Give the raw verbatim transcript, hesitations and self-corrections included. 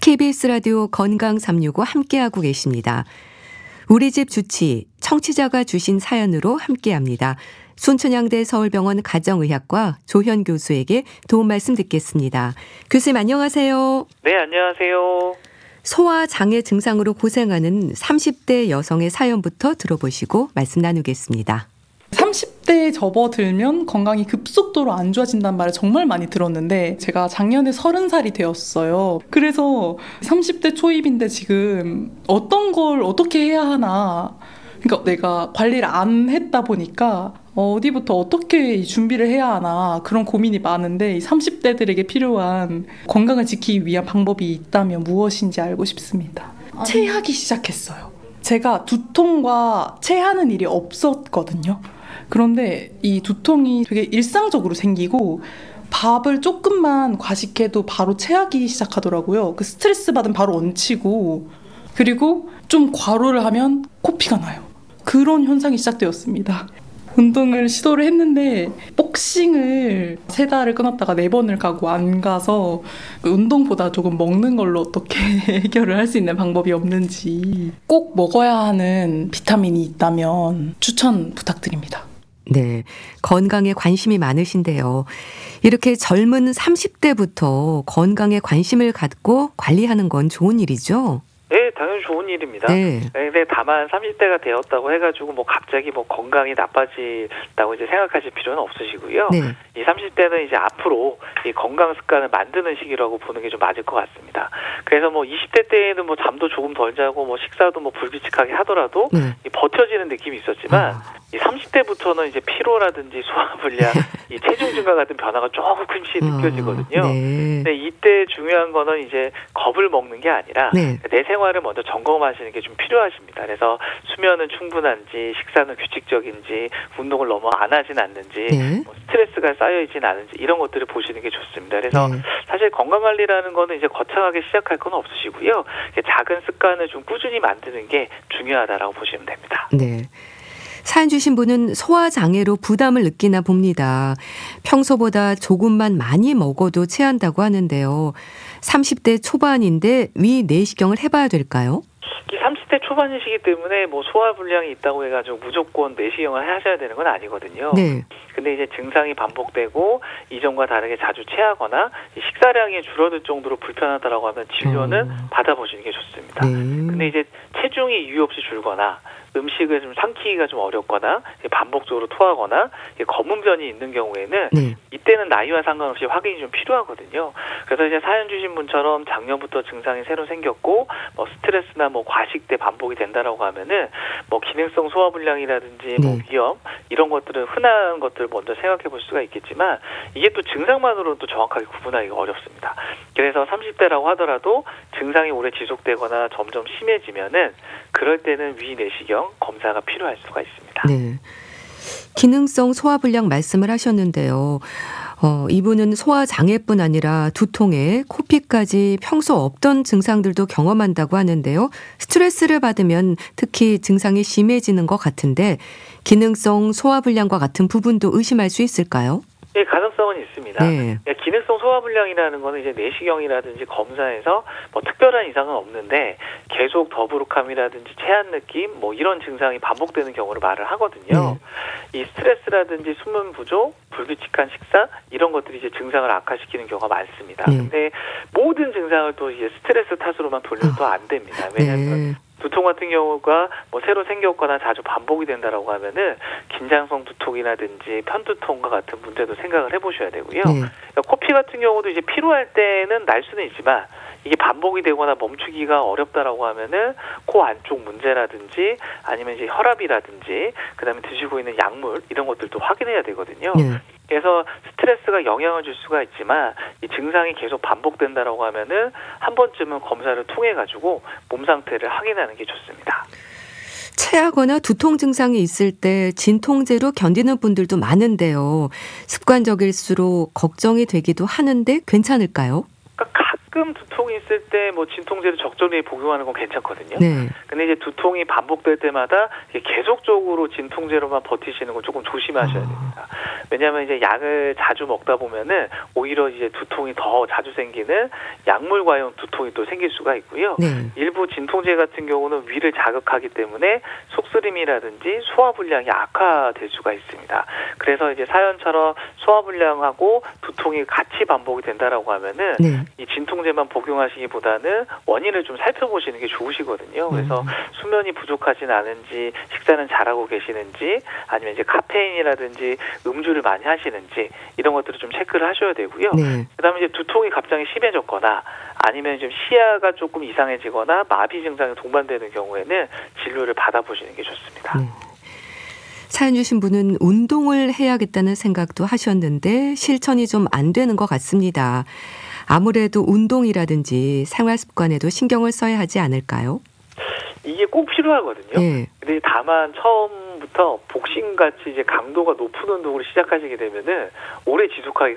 케이비에스 라디오 건강 삼육오 함께하고 계십니다. 우리 집 주치, 청취자가 주신 사연으로 함께합니다. 순천향대 서울병원 가정의학과 조현 교수에게 도움 말씀 듣겠습니다. 교수님 안녕하세요. 네, 안녕하세요. 소화장애 증상으로 고생하는 삼십 대 여성의 사연부터 들어보시고 말씀 나누겠습니다. 삼십 대에 접어들면 건강이 급속도로 안 좋아진다는 말을 정말 많이 들었는데 제가 작년에 서른 살이 되었어요. 그래서 삼십 대 초입인데 지금 어떤 걸 어떻게 해야 하나, 그러니까 내가 관리를 안 했다 보니까 어디부터 어떻게 준비를 해야 하나 그런 고민이 많은데, 이 삼십 대들에게 필요한 건강을 지키기 위한 방법이 있다면 무엇인지 알고 싶습니다. 체하기 시작했어요. 제가 두통과 체하는 일이 없었거든요. 그런데 이 두통이 되게 일상적으로 생기고 밥을 조금만 과식해도 바로 체하기 시작하더라고요. 그 스트레스 받으면 바로 얹히고, 그리고 좀 과로를 하면 코피가 나요. 그런 현상이 시작되었습니다. 운동을 시도를 했는데 복싱을 세 달을 끊었다가 네 번을 가고 안 가서 운동보다 조금 먹는 걸로 어떻게 해결을 할 수 있는 방법이 없는지, 꼭 먹어야 하는 비타민이 있다면 추천 부탁드립니다. 네, 건강에 관심이 많으신데요. 이렇게 젊은 삼십 대부터 건강에 관심을 갖고 관리하는 건 좋은 일이죠? 네, 당연히 좋은 일입니다. 네. 근데 다만 삼십 대가 되었다고 해가지고 뭐 갑자기 뭐 건강이 나빠진다고 이제 생각하실 필요는 없으시고요. 네. 이 삼십 대는 이제 앞으로 이 건강 습관을 만드는 시기라고 보는 게 좀 맞을 것 같습니다. 그래서 뭐 이십 대 때에는 뭐 잠도 조금 덜 자고 뭐 식사도 뭐 불규칙하게 하더라도 네. 이 버텨지는 느낌이 있었지만 아. 이 삼십 대부터는 이제 피로라든지 소화불량, 이 체중 증가 같은 변화가 조금씩 느껴지거든요. 네. 근데 이때 중요한 거는 이제 겁을 먹는 게 아니라 네. 내 생활을 먼저 점검하시는 게 좀 필요하십니다. 그래서 수면은 충분한지, 식사는 규칙적인지, 운동을 너무 안 하진 않는지, 네. 뭐 스트레스가 쌓여있진 않은지 이런 것들을 보시는 게 좋습니다. 그래서 네. 사실 건강관리라는 거는 이제 거창하게 시작할 건 없으시고요. 작은 습관을 좀 꾸준히 만드는 게 중요하다라고 보시면 됩니다. 네. 사연 주신 분은 소화장애로 부담을 느끼나 봅니다. 평소보다 조금만 많이 먹어도 체한다고 하는데요. 삼십 대 초반인데 위 내시경을 해봐야 될까요? 이 삼십 대 초반이시기 때문에 뭐 소화불량이 있다고 해가지고 무조건 내시경을 하셔야 되는 건 아니거든요. 네. 근데 이제 증상이 반복되고 이전과 다르게 자주 체하거나 식사량이 줄어들 정도로 불편하다라고 하면 진료는 음. 받아보시는 게 좋습니다. 네. 근데 이제 체중이 이유 없이 줄거나 음식을 좀 삼키기가 좀 어렵거나 반복적으로 토하거나 검은 변이 있는 경우에는 네. 이때는 나이와 상관없이 확인이 좀 필요하거든요. 그래서 이제 사연 주신 분처럼 작년부터 증상이 새로 생겼고 뭐 스트레스나 뭐 과식 때 반복이 된다라고 하면은 뭐 기능성 소화불량이라든지 뭐 네. 위염 이런 것들은 흔한 것들을 먼저 생각해 볼 수가 있겠지만 이게 또 증상만으로는 또 정확하게 구분하기가 어렵습니다. 그래서 삼십 대라고 하더라도 증상이 오래 지속되거나 점점 심해지면은 그럴 때는 위 내시경 검사가 필요할 수가 있습니다. 네. 기능성 소화불량 말씀을 하셨는데요. 어, 이분은 소화장애뿐 아니라 두통에 코피까지 평소 없던 증상들도 경험한다고 하는데요. 스트레스를 받으면 특히 증상이 심해지는 것 같은데 기능성 소화불량과 같은 부분도 의심할 수 있을까요? 네, 가능성은 있습니다. 네. 기능성 소화불량이라는 거는 이제 내시경이라든지 검사에서 뭐 특별한 이상은 없는데 계속 더부룩함이라든지 체한 느낌 뭐 이런 증상이 반복되는 경우를 말을 하거든요. 네. 이 스트레스라든지 수면 부족, 불규칙한 식사 이런 것들이 이제 증상을 악화시키는 경우가 많습니다. 네. 근데 모든 증상을 또 이제 스트레스 탓으로만 돌려도 또 안 됩니다. 왜냐하면 네. 두통 같은 경우가 뭐 새로 생겼거나 자주 반복이 된다라고 하면은 긴장성 두통이라든지 편두통과 같은 문제도 생각을 해보셔야 되고요. 네. 그러니까 코피 같은 경우도 이제 피로할 때는 날 수는 있지만 이게 반복이 되거나 멈추기가 어렵다라고 하면은 코 안쪽 문제라든지 아니면 이제 혈압이라든지 그다음에 드시고 있는 약물 이런 것들도 확인해야 되거든요. 네. 그래서 스트레스가 영향을 줄 수가 있지만 이 증상이 계속 반복된다라고 하면은 한 번쯤은 검사를 통해 가지고 몸 상태를 확인하는 게 좋습니다. 체하거나 두통 증상이 있을 때 진통제로 견디는 분들도 많은데요. 습관적일수록 걱정이 되기도 하는데 괜찮을까요? 그러니까 가끔 두통이 있을 때 뭐 진통제를 적절히 복용하는 건 괜찮거든요. 네. 근데 이제 두통이 반복될 때마다 계속적으로 진통제로만 버티시는 건 조금 조심하셔야 됩니다. 왜냐하면 이제 약을 자주 먹다 보면은 오히려 이제 두통이 더 자주 생기는 약물 과용 두통이 또 생길 수가 있고요. 네. 일부 진통제 같은 경우는 위를 자극하기 때문에 속쓰림이라든지 소화불량이 악화될 수가 있습니다. 그래서 이제 사연처럼 소화불량하고 두통이 같이 반복이 된다라고 하면은 네. 이 진통제만 복용하시기보다는 원인을 좀 살펴보시는 게 좋으시거든요. 그래서 음. 수면이 수면이 부족하진 않은지, 식사는 잘하고 계시는지, 아니면 이제 카페인이라든지 음주를 많이 하시는지 이런 것들을 좀 체크를 하셔야 되고요. 네. 그다음에 이제 두통이 갑자기 심해졌거나 아니면 좀 시야가 조금 이상해지거나 마비 증상이 동반되는 경우에는 진료를 받아보시는 게 좋습니다. 네. 사연 주신 분은 운동을 해야겠다는 생각도 하셨는데 실천이 좀 안 되는 것 같습니다. 아무래도 운동이라든지 생활 습관에도 신경을 써야 하지 않을까요? 이게 꼭 필요하거든요. 네. 근데 다만 처음부터 복싱같이 이제 강도가 높은 운동을 시작하시게 되면은 오래 지속하기가